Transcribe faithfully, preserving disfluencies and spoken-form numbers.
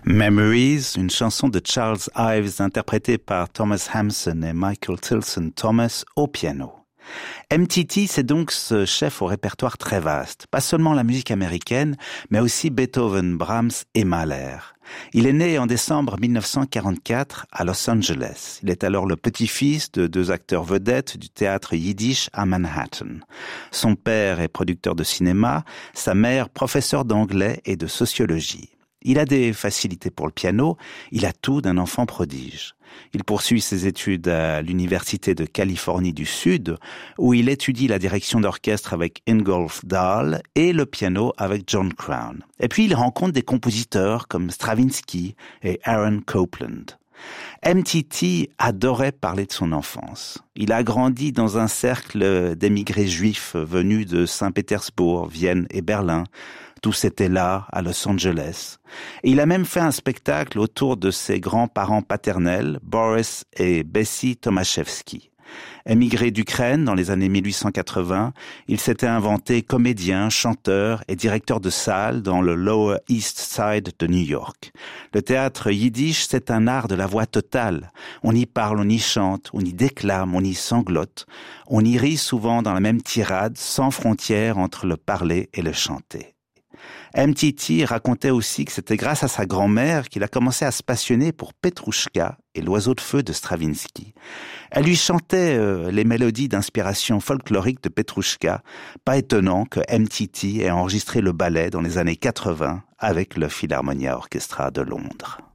Memories, une chanson de Charles Ives interprétée par Thomas Hampson et Michael Tilson Thomas au piano. M T T, c'est donc ce chef au répertoire très vaste, pas seulement la musique américaine, mais aussi Beethoven, Brahms et Mahler. Il est né en décembre mille neuf cent quarante-quatre à Los Angeles. Il est alors le petit-fils de deux acteurs vedettes du théâtre yiddish à Manhattan. Son père est producteur de cinéma, sa mère professeure d'anglais et de sociologie. Il a des facilités pour le piano, il a tout d'un enfant prodige. Il poursuit ses études à l'Université de Californie du Sud, où il étudie la direction d'orchestre avec Ingolf Dahl et le piano avec John Crown. Et puis il rencontre des compositeurs comme Stravinsky et Aaron Copland. M T T adorait parler de son enfance. Il a grandi dans un cercle d'émigrés juifs venus de Saint-Pétersbourg, Vienne et Berlin. Tous étaient là, à Los Angeles. Et il a même fait un spectacle autour de ses grands-parents paternels, Boris et Bessie Tomaszewski. Émigré d'Ukraine dans les années mille huit cent quatre-vingts, il s'était inventé comédien, chanteur et directeur de salle dans le Lower East Side de New York. Le théâtre yiddish, c'est un art de la voix totale. On y parle, on y chante, on y déclame, on y sanglote. On y rit souvent dans la même tirade, sans frontière entre le parler et le chanter. M T T racontait aussi que c'était grâce à sa grand-mère qu'il a commencé à se passionner pour Petrouchka et l'oiseau de feu de Stravinsky. Elle lui chantait euh, les mélodies d'inspiration folklorique de Petrouchka. Pas étonnant que M T T ait enregistré le ballet dans les années quatre-vingts avec le Philharmonia Orchestra de Londres.